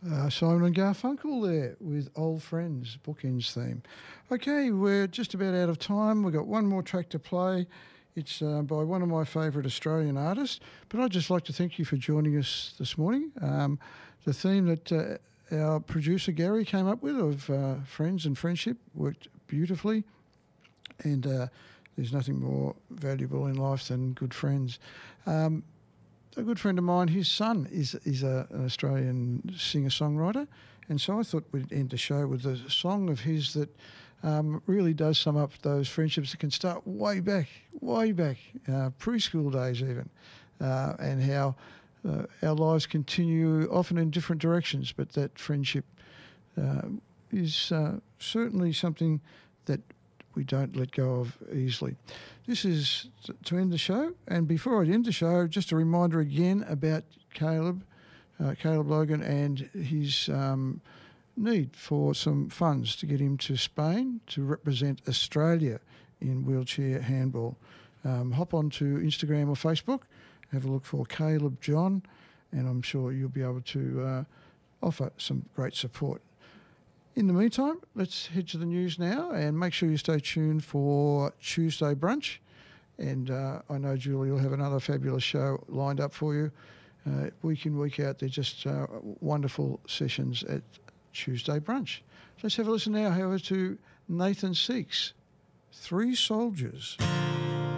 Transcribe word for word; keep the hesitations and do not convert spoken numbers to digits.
Uh, Simon and Garfunkel there with Old Friends, bookends theme. Okay, we're just about out of time. We've got one more track to play. It's uh, by one of my favourite Australian artists, but I'd just like to thank you for joining us this morning. Um, the theme that uh, our producer Gary came up with of uh, friends and friendship worked beautifully, and uh, there's nothing more valuable in life than good friends. Um, A good friend of mine, his son is is a, an Australian singer-songwriter, and so I thought we'd end the show with a song of his that um, really does sum up those friendships that can start way back, way back, uh, preschool days even, uh, and how uh, our lives continue often in different directions, but that friendship uh, is uh, certainly something that we don't let go of easily. This is to end the show, and before I end the show, just a reminder again about Caleb, uh, Caleb Logan, and his um, need for some funds to get him to Spain to represent Australia in wheelchair handball. Um, hop onto Instagram or Facebook, have a look for Caleb John, and I'm sure you'll be able to uh, offer some great support. In the meantime, let's head to the news now, and make sure you stay tuned for Tuesday Brunch. And uh, I know, Julie, you'll have another fabulous show lined up for you. Uh, week in, week out, they're just uh, wonderful sessions at Tuesday Brunch. Let's have a listen now, however, to Nathan Seeks, Three Soldiers.